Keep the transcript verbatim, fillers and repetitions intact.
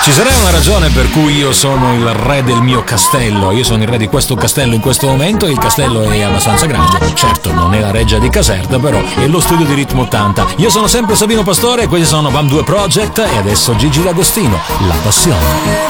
Ci sarà una ragione per cui io sono il re del mio castello. Io sono il re di questo castello in questo momento. Il castello è abbastanza grande. Certo, non è la reggia di Caserta, però è lo studio di Ritmo ottanta. Io sono sempre Sabino Pastore, questi sono Bam due Project e adesso Gigi D'Agostino, La Passione.